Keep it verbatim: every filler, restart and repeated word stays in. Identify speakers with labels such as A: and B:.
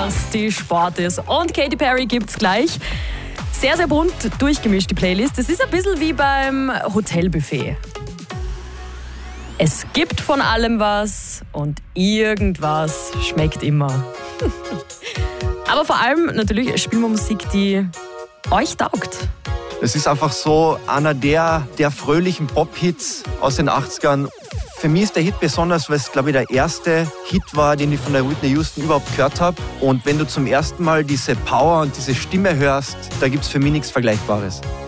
A: was die Sport ist. Und Katy Perry gibt's gleich. Sehr, sehr bunt durchgemischt, die Playlist. Es ist ein bisschen wie beim Hotelbuffet. Es gibt von allem was und irgendwas schmeckt immer. Aber vor allem natürlich spielen wir Musik, die euch taugt.
B: Es ist einfach so einer der, der fröhlichen Pop-Hits aus den achtzigern. Für mich ist der Hit besonders, weil es, glaube ich, der erste Hit war, den ich von der Whitney Houston überhaupt gehört habe. Und wenn du zum ersten Mal diese Power und diese Stimme hörst, da gibt es für mich nichts Vergleichbares.